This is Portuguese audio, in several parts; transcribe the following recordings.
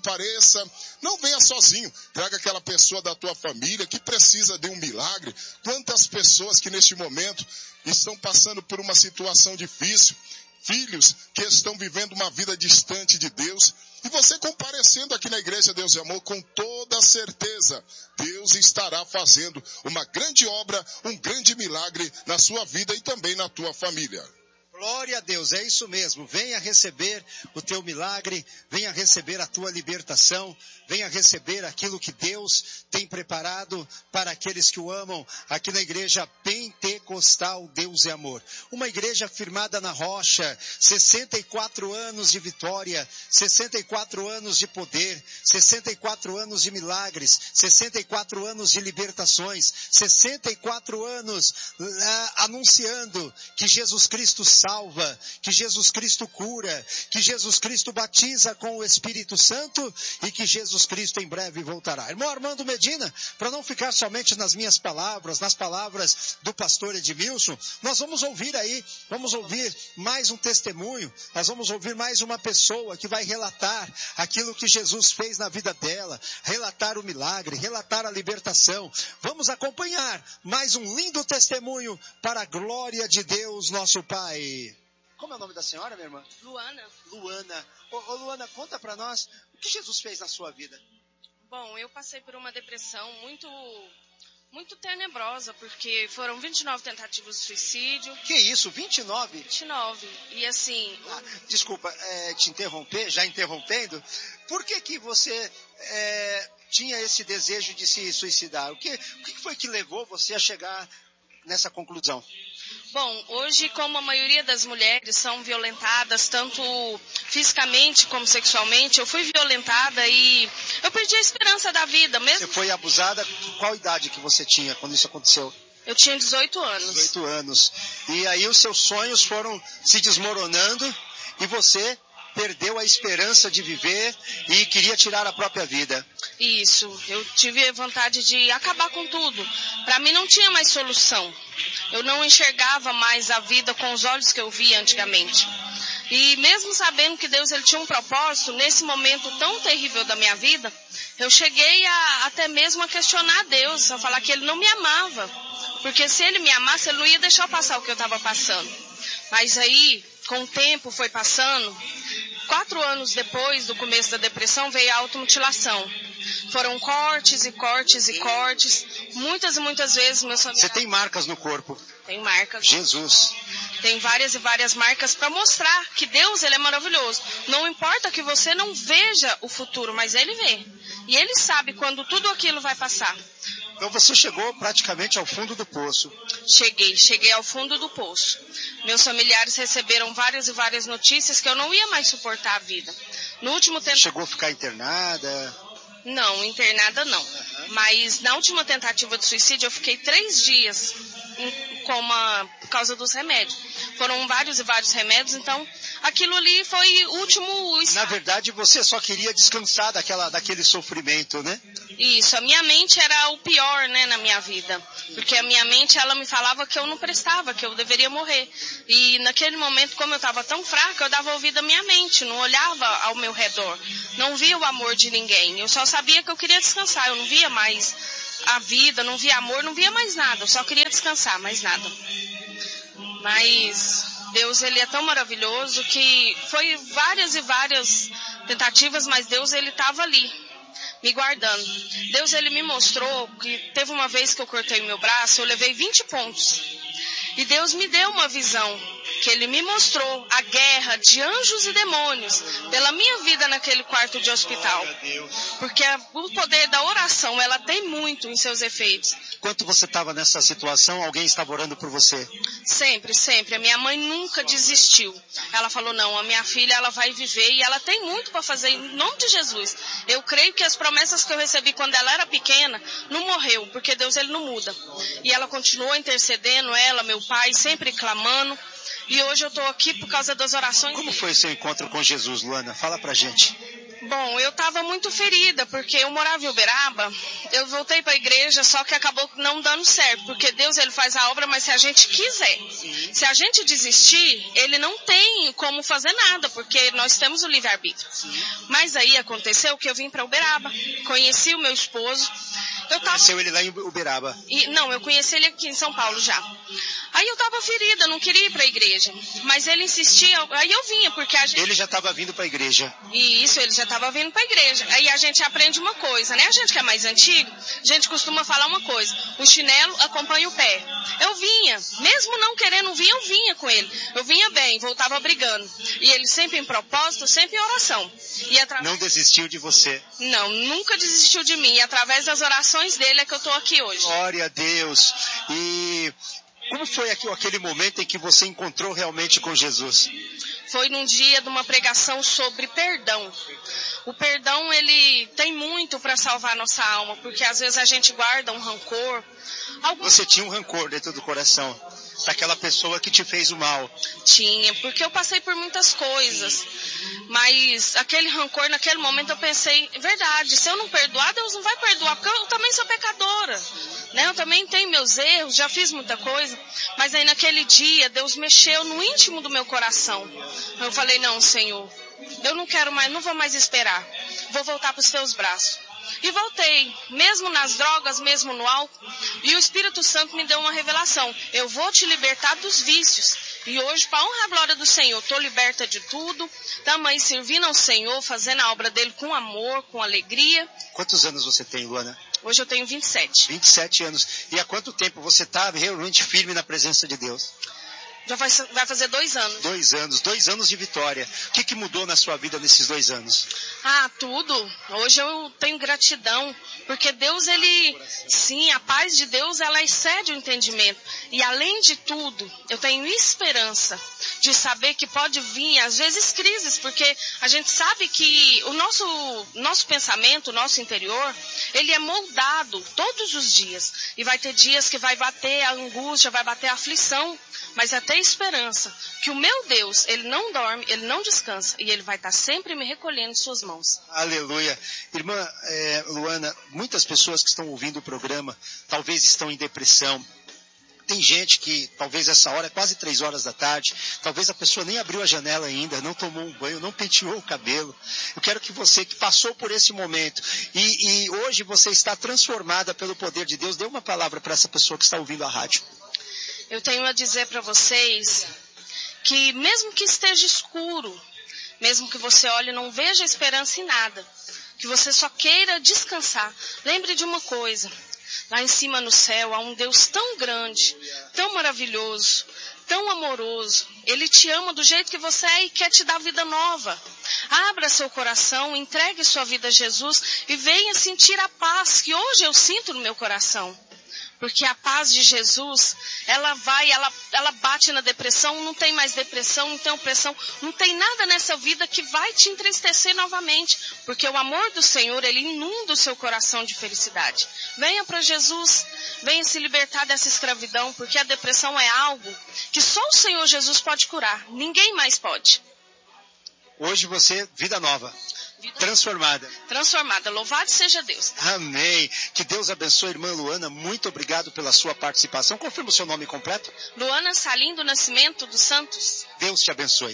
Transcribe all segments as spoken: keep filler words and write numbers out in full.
compareça. Não venha sozinho, traga aquela pessoa da tua família que precisa de um milagre. Quantas pessoas que neste momento estão passando por uma situação difícil, filhos que estão vivendo uma vida distante de Deus, e você comparecendo aqui na Igreja Deus e Amor, com toda certeza, Deus estará fazendo uma grande obra, um grande milagre na sua vida e também na tua família. Glória a Deus, é isso mesmo. Venha receber o teu milagre, venha receber a tua libertação, venha receber aquilo que Deus tem preparado para aqueles que o amam aqui na Igreja Pentecostal Deus é Amor. Uma igreja firmada na rocha, sessenta e quatro anos de vitória, sessenta e quatro anos de poder, sessenta e quatro anos de milagres, sessenta e quatro anos de libertações, sessenta e quatro anos uh, anunciando que Jesus Cristo salva, que Jesus Cristo cura, que Jesus Cristo batiza com o Espírito Santo e que Jesus Cristo em breve voltará. Irmão Armando Medina, para não ficar somente nas minhas palavras, nas palavras do pastor Edmilson, nós vamos ouvir aí, vamos ouvir mais um testemunho, nós vamos ouvir mais uma pessoa que vai relatar aquilo que Jesus fez na vida dela, relatar o milagre, relatar a libertação. Vamos acompanhar mais um lindo testemunho para a glória de Deus, nosso Pai. Como é o nome da senhora, minha irmã? Luana. Luana. Ô, ô Luana, conta para nós o que Jesus fez na sua vida. Bom, eu passei por uma depressão muito, muito tenebrosa, porque foram vinte e nove tentativas de suicídio. Que isso, vinte e nove? vinte e nove. E assim... Ah, desculpa é, te interromper, já interrompendo. Por que que você é, tinha esse desejo de se suicidar? O que, o que foi que levou você a chegar nessa conclusão? Bom, hoje, como a maioria das mulheres são violentadas, tanto fisicamente como sexualmente, eu fui violentada e eu perdi a esperança da vida. Mesmo... Você foi abusada? Qual idade que você tinha quando isso aconteceu? Eu tinha dezoito anos. dezoito anos. E aí os seus sonhos foram se desmoronando e você perdeu a esperança de viver e queria tirar a própria vida. Isso, eu tive vontade de acabar com tudo. Para mim não tinha mais solução. Eu não enxergava mais a vida com os olhos que eu via antigamente. E mesmo sabendo que Deus ele tinha um propósito, nesse momento tão terrível da minha vida, eu cheguei a, até mesmo a questionar Deus, a falar que Ele não me amava. Porque se Ele me amasse, Ele não ia deixar eu passar o que eu estava passando. Mas aí, com o tempo foi passando, quatro anos depois do começo da depressão, veio a automutilação. Foram cortes e cortes e cortes. Muitas e muitas vezes meus familiares... Você tem marcas no corpo? Tem marcas. Jesus. Tem várias e várias marcas para mostrar que Deus ele é maravilhoso. Não importa que você não veja o futuro, mas Ele vê. E Ele sabe quando tudo aquilo vai passar. Então você chegou praticamente ao fundo do poço. Cheguei, cheguei ao fundo do poço. Meus familiares receberam várias e várias notícias que eu não ia mais suportar a vida. No último tempo... Chegou a ficar internada? Não, internada não. Uhum. Mas na última tentativa de suicídio eu fiquei três dias em coma por causa dos remédios. Foram vários e vários remédios, então aquilo ali foi o último estado. Na verdade você só queria descansar daquela, daquele sofrimento, né? Isso, a minha mente era o pior, né, na minha vida. Porque a minha mente, ela me falava que eu não prestava, que eu deveria morrer. E naquele momento, como eu estava tão fraca, eu dava ouvido à minha mente, não olhava ao meu redor. Não via o amor de ninguém. Eu só sabia que eu queria descansar, eu não via mais a vida, não via amor, não via mais nada. Eu só queria descansar, mais nada. Mas Deus, Ele é tão maravilhoso que foi várias e várias tentativas, mas Deus, Ele estava ali, me guardando. Deus, Ele me mostrou que teve uma vez que eu cortei meu braço, eu levei vinte pontos. E Deus me deu uma visão, que Ele me mostrou a guerra de anjos e demônios pela minha vida naquele quarto de hospital. Porque o poder da oração, ela tem muito em seus efeitos. Enquanto você estava nessa situação, alguém estava orando por você? Sempre, sempre. A minha mãe nunca desistiu. Ela falou, não, a minha filha ela vai viver e ela tem muito para fazer em nome de Jesus. Eu creio que as promessas que eu recebi quando ela era pequena não morreu, porque Deus ele não muda. E ela continuou intercedendo, ela, meu pai, sempre clamando. E hoje eu estou aqui por causa das orações. Como foi o seu encontro com Jesus, Luana? Fala pra gente. Bom, eu estava muito ferida, porque eu morava em Uberaba, eu voltei para a igreja, só que acabou não dando certo, porque Deus ele faz a obra, mas se a gente quiser. Sim. Se a gente desistir, ele não tem como fazer nada, porque nós temos o livre-arbítrio. Mas aí aconteceu que eu vim para Uberaba, conheci o meu esposo. Eu tava... Conheceu ele lá em Uberaba? E, não, eu conheci ele aqui em São Paulo já. Aí eu estava ferida, não queria ir para a igreja, mas ele insistia, aí eu vinha, porque a gente... Ele já estava vindo para a igreja. E isso, ele já estava vindo para a igreja. Aí a gente aprende uma coisa, né? A gente que é mais antigo, a gente costuma falar uma coisa. O chinelo acompanha o pé. Eu vinha, mesmo não querendo vir, eu vinha com ele. Eu vinha bem, voltava brigando. E ele sempre em propósito, sempre em oração. E através... Não desistiu de você? Não, nunca desistiu de mim. E através das orações dele é que eu estou aqui hoje. Glória a Deus. E... como foi aquele momento em que você encontrou realmente com Jesus? Foi num dia de uma pregação sobre perdão. O perdão, ele tem muito para salvar nossa alma, porque às vezes a gente guarda um rancor. Algum... Você tinha um rancor dentro do coração daquela pessoa que te fez o mal? Tinha, porque eu passei por muitas coisas. Mas aquele rancor, naquele momento eu pensei, verdade, se eu não perdoar, Deus não vai perdoar, porque eu também sou pecadora. Né? Eu também tenho meus erros, já fiz muita coisa. Mas aí naquele dia, Deus mexeu no íntimo do meu coração. Eu falei, não, Senhor, eu não quero mais, não vou mais esperar. Vou voltar para os teus braços. E voltei, mesmo nas drogas, mesmo no álcool. E o Espírito Santo me deu uma revelação. Eu vou te libertar dos vícios. E hoje, para a honra e a glória do Senhor, estou liberta de tudo. Também servindo ao Senhor, fazendo a obra dele com amor, com alegria. Quantos anos você tem, Luana? Hoje eu tenho vinte e sete. vinte e sete anos. E há quanto tempo você está realmente firme na presença de Deus? Já vai, vai fazer dois anos. Dois anos, dois anos de vitória. O que, que mudou na sua vida nesses dois anos? Ah, tudo. Hoje eu tenho gratidão, porque Deus, ele, sim, a paz de Deus, ela excede o entendimento. E além de tudo, eu tenho esperança de saber que pode vir, às vezes, crises, porque a gente sabe que o nosso, nosso pensamento, o nosso interior, ele é moldado todos os dias. E vai ter dias que vai bater a angústia, vai bater a aflição. Mas é ter esperança que o meu Deus, ele não dorme, ele não descansa e ele vai estar sempre me recolhendo em suas mãos. Aleluia. Irmã é, Luana, muitas pessoas que estão ouvindo o programa talvez estão em depressão. Tem gente que talvez essa hora é quase três horas da tarde, talvez a pessoa nem abriu a janela ainda, não tomou um banho, não penteou o cabelo. Eu quero que você que passou por esse momento e, e hoje você está transformada pelo poder de Deus, dê uma palavra para essa pessoa que está ouvindo a rádio. Eu tenho a dizer para vocês que mesmo que esteja escuro, mesmo que você olhe e não veja esperança em nada, que você só queira descansar, lembre de uma coisa, lá em cima no céu há um Deus tão grande, tão maravilhoso, tão amoroso, Ele te ama do jeito que você é e quer te dar vida nova. Abra seu coração, entregue sua vida a Jesus e venha sentir a paz que hoje eu sinto no meu coração. Porque a paz de Jesus, ela vai, ela, ela bate na depressão, não tem mais depressão, não tem opressão, não tem nada nessa vida que vai te entristecer novamente. Porque o amor do Senhor, ele inunda o seu coração de felicidade. Venha para Jesus, venha se libertar dessa escravidão, porque a depressão é algo que só o Senhor Jesus pode curar, ninguém mais pode. Hoje você, vida nova. Transformada. Transformada. Louvado seja Deus. Amém. Que Deus abençoe a irmã Luana. Muito obrigado pela sua participação. Confirma o seu nome completo. Luana Salim do Nascimento dos Santos. Deus te abençoe.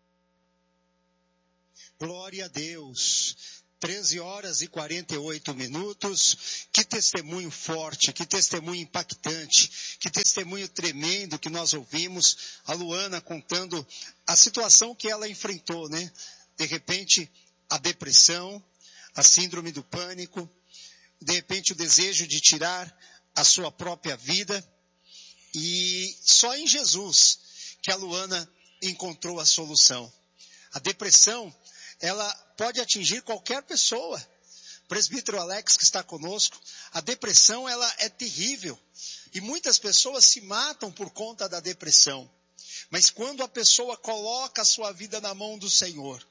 Glória a Deus. treze horas e quarenta e oito minutos. Que testemunho forte, que testemunho impactante, que testemunho tremendo que nós ouvimos. A Luana contando a situação que ela enfrentou, né? De repente, a depressão, a síndrome do pânico, de repente o desejo de tirar a sua própria vida. E só em Jesus que a Luana encontrou a solução. A depressão, ela pode atingir qualquer pessoa. Presbítero Alex, que está conosco, a depressão, ela é terrível. E muitas pessoas se matam por conta da depressão. Mas quando a pessoa coloca a sua vida na mão do Senhor,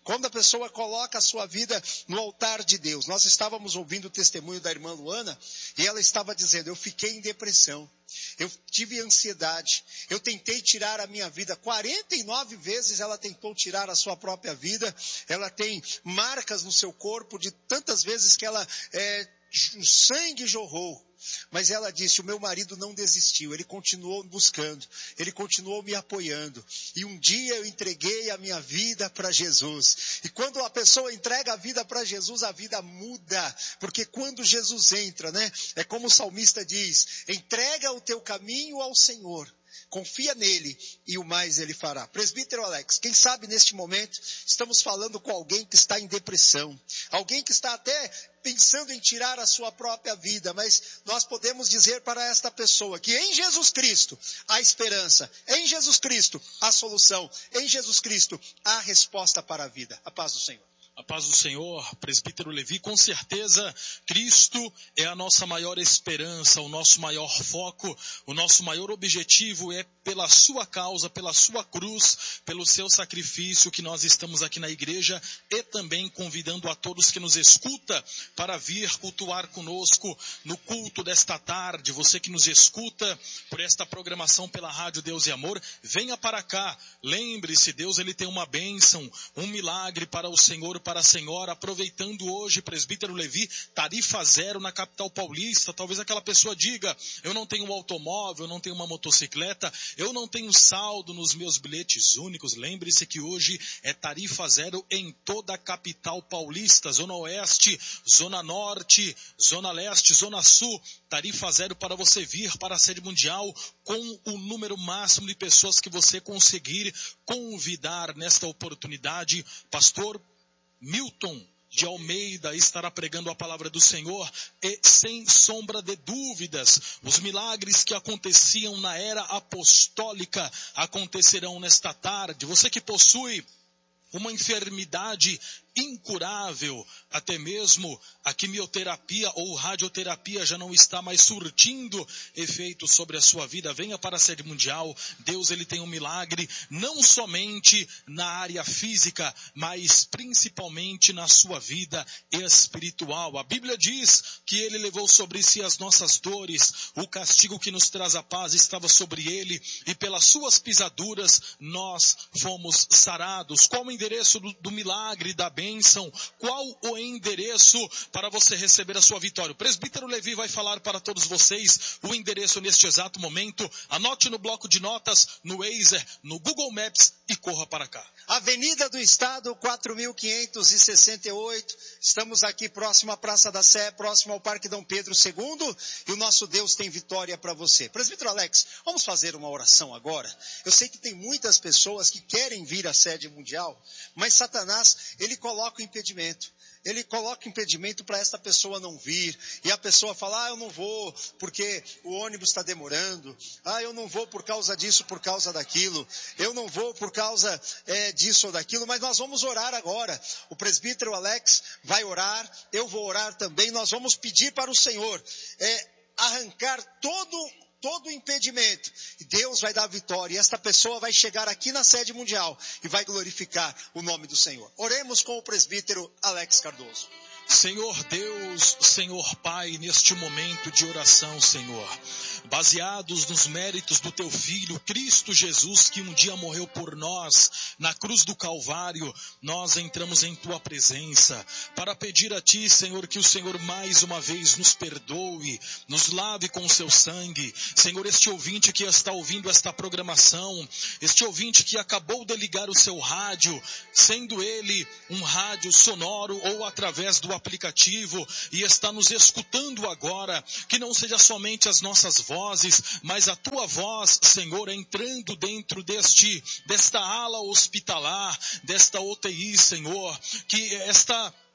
Quando a pessoa coloca a sua vida no altar de Deus. Nós estávamos ouvindo o testemunho da irmã Luana e ela estava dizendo, eu fiquei em depressão, eu tive ansiedade, eu tentei tirar a minha vida, quarenta e nove vezes ela tentou tirar a sua própria vida, ela tem marcas no seu corpo de tantas vezes que ela, é, o sangue jorrou. Mas ela disse, o meu marido não desistiu, ele continuou buscando, ele continuou me apoiando. E um dia eu entreguei a minha vida para Jesus. E quando a pessoa entrega a vida para Jesus, a vida muda. Porque quando Jesus entra, né? É como o salmista diz, entrega o teu caminho ao Senhor. Confia nele e o mais ele fará. Presbítero Alex, quem sabe neste momento estamos falando com alguém que está em depressão. Alguém que está até pensando em tirar a sua própria vida. Mas nós podemos dizer para esta pessoa que em Jesus Cristo há esperança. Em Jesus Cristo há solução. Em Jesus Cristo há resposta para a vida. A paz do Senhor. A paz do Senhor, presbítero Levi, com certeza Cristo é a nossa maior esperança, o nosso maior foco, o nosso maior objetivo é pela sua causa, pela sua cruz, pelo seu sacrifício que nós estamos aqui na igreja e também convidando a todos que nos escuta para vir cultuar conosco no culto desta tarde. Você que nos escuta por esta programação pela Rádio Deus e Amor, venha para cá. Lembre-se, Deus ele tem uma bênção, um milagre para o Senhor, para a senhora, aproveitando hoje, presbítero Levi, tarifa zero na capital paulista. Talvez aquela pessoa diga, eu não tenho um automóvel, eu não tenho uma motocicleta, eu não tenho saldo nos meus bilhetes únicos. Lembre-se que hoje é tarifa zero em toda a capital paulista, zona oeste, zona norte, zona leste, zona sul, tarifa zero para você vir para a sede mundial com o número máximo de pessoas que você conseguir convidar nesta oportunidade. Pastor Milton de Almeida estará pregando a palavra do Senhor e sem sombra de dúvidas, os milagres que aconteciam na era apostólica acontecerão nesta tarde. Você que possui uma enfermidade incurável, até mesmo a quimioterapia ou radioterapia já não está mais surtindo efeito sobre a sua vida, venha para a sede mundial. Deus ele tem um milagre, não somente na área física, mas principalmente na sua vida espiritual. A Bíblia diz que ele levou sobre si as nossas dores, o castigo que nos traz a paz estava sobre ele, e pelas suas pisaduras nós fomos sarados. Qual o endereço do, do milagre, da bênção? Qual o endereço para você receber a sua vitória? O presbítero Levi vai falar para todos vocês o endereço neste exato momento. Anote no bloco de notas, no Waze, no Google Maps e corra para cá. Avenida do Estado, quatro mil quinhentos e sessenta e oito. Estamos aqui próximo à Praça da Sé, próximo ao Parque Dom Pedro segundo. E o nosso Deus tem vitória para você. Presbítero Alex, vamos fazer uma oração agora? Eu sei que tem muitas pessoas que querem vir à sede mundial, mas Satanás, ele coloca impedimento. Ele coloca impedimento para esta pessoa não vir. E a pessoa fala, ah, eu não vou porque o ônibus está demorando. Ah, eu não vou por causa disso, por causa daquilo. Eu não vou por causa é, disso ou daquilo. Mas nós vamos orar agora. O presbítero Alex vai orar. Eu vou orar também. Nós vamos pedir para o Senhor é, arrancar todo todo impedimento, e Deus vai dar vitória, e esta pessoa vai chegar aqui na sede mundial, e vai glorificar o nome do Senhor. Oremos com o presbítero Alex Cardoso. Senhor Deus, Senhor Pai, neste momento de oração, Senhor, baseados nos méritos do Teu Filho, Cristo Jesus, que um dia morreu por nós, na cruz do Calvário, nós entramos em Tua presença, para pedir a Ti, Senhor, que o Senhor mais uma vez nos perdoe, nos lave com o Seu sangue. Senhor, este ouvinte que está ouvindo esta programação, este ouvinte que acabou de ligar o seu rádio, sendo ele um rádio sonoro ou através do aplicativo e está nos escutando agora, que não seja somente as nossas vozes, mas a Tua voz, Senhor, entrando dentro deste, desta ala hospitalar, desta U T I, Senhor, que esta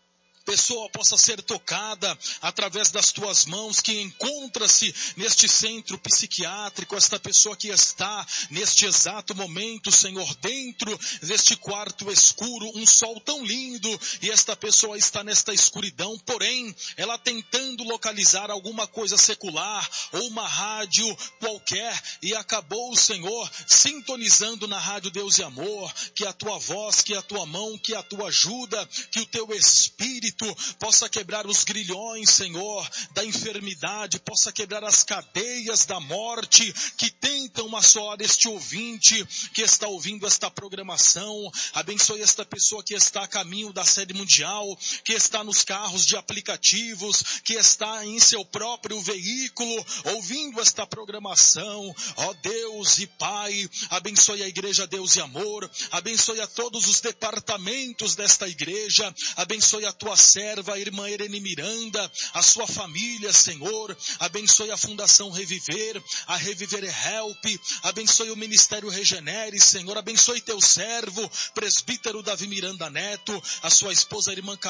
pessoa possa ser tocada através das tuas mãos, que encontra-se neste centro psiquiátrico, esta pessoa que está neste exato momento, Senhor, dentro deste quarto escuro, um sol tão lindo, e esta pessoa está nesta escuridão, porém, ela tentando localizar alguma coisa secular, ou uma rádio qualquer, e acabou, Senhor, sintonizando na rádio Deus e Amor, que a tua voz, que a tua mão, que a tua ajuda, que o teu Espírito possa quebrar os grilhões, Senhor, da enfermidade, possa quebrar as cadeias da morte, que tentam assolar este ouvinte, que está ouvindo esta programação. Abençoe esta pessoa que está a caminho da sede mundial, que está nos carros de aplicativos, que está em seu próprio veículo, ouvindo esta programação. Ó Deus e Pai, abençoe a igreja Deus e Amor, abençoe a todos os departamentos desta igreja, abençoe a tua serva, a irmã Irene Miranda, a sua família, Senhor, abençoe a Fundação Reviver, a Reviver Help, abençoe o Ministério Regenere, Senhor, abençoe teu servo, presbítero Davi Miranda Neto, a sua esposa, a irmã